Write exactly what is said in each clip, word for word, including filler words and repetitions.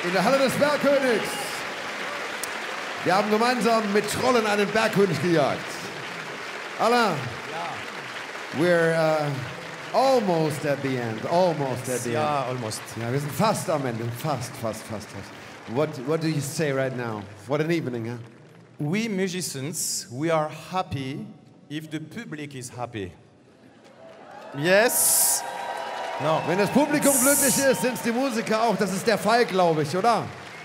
in der Halle des Bergkönigs. Wir haben gemeinsam mit Trollen einen Bergkönig gejagt. Alain, Ja. we're uh, almost at the end. Almost at the Ja, end. almost. Ja, wir sind fast am Ende. Fast, fast, fast, fast. What, what do you say right now? What an evening, huh? We musicians, we are happy if the public is happy. Yes? No. Wenn das Publikum glücklich ist, sind es die Musiker auch. Das ist der Fall, glaube ich, oder?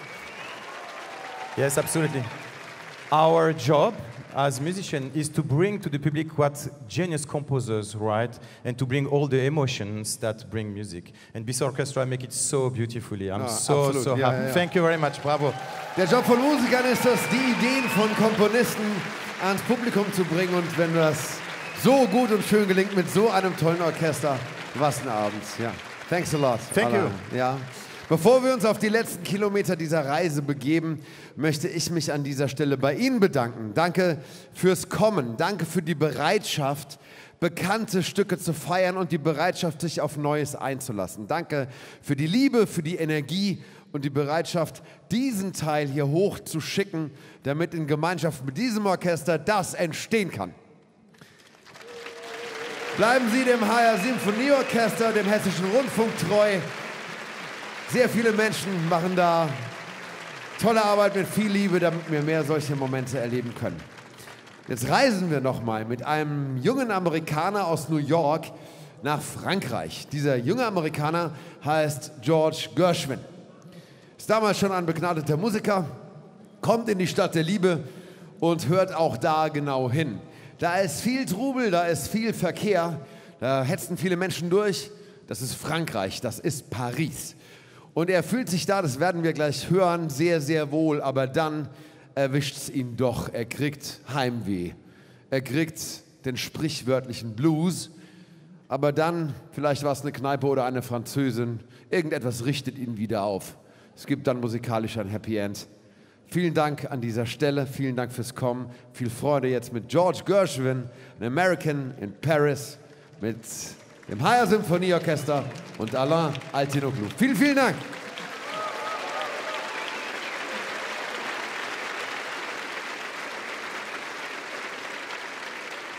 Yes, absolutely. Our job as musicians is to bring to the public what genius composers write and to bring all the emotions that bring music. And this orchestra make it so beautifully. I'm Ja, so, absolut. so Ja, happy. ja, ja. Thank you very much. Bravo. Der Job von Musikern ist es, die Ideen von Komponisten ans Publikum zu bringen. Und wenn das so gut und schön gelingt mit so einem tollen Orchester, was ein Abend. Ja. Thanks a lot. Thank Alain. you. Ja. Bevor wir uns auf die letzten Kilometer dieser Reise begeben, möchte ich mich an dieser Stelle bei Ihnen bedanken. Danke fürs Kommen. Danke für die Bereitschaft, bekannte Stücke zu feiern und die Bereitschaft, sich auf Neues einzulassen. Danke für die Liebe, für die Energie und die Bereitschaft, diesen Teil hier hoch zu schicken, damit in Gemeinschaft mit diesem Orchester das entstehen kann. Bleiben Sie dem H R Symphonieorchester, dem Hessischen Rundfunk treu. Sehr viele Menschen machen da tolle Arbeit mit viel Liebe, damit wir mehr solche Momente erleben können. Jetzt reisen wir nochmal mit einem jungen Amerikaner aus New York nach Frankreich. Dieser junge Amerikaner heißt George Gershwin. Ist damals schon ein begnadeter Musiker, kommt in die Stadt der Liebe und hört auch da genau hin. Da ist viel Trubel, da ist viel Verkehr, da hetzen viele Menschen durch. Das ist Frankreich, das ist Paris. Und er fühlt sich da, das werden wir gleich hören, sehr, sehr wohl. Aber dann erwischt es ihn doch. Er kriegt Heimweh. Er kriegt den sprichwörtlichen Blues. Aber dann, vielleicht war es eine Kneipe oder eine Französin, irgendetwas richtet ihn wieder auf. Es gibt dann musikalisch ein Happy End. Vielen Dank an dieser Stelle. Vielen Dank fürs Kommen. Viel Freude jetzt mit George Gershwin, an American in Paris, mit dem H R Symphonieorchester und Alain Altinoglu. Vielen, vielen Dank.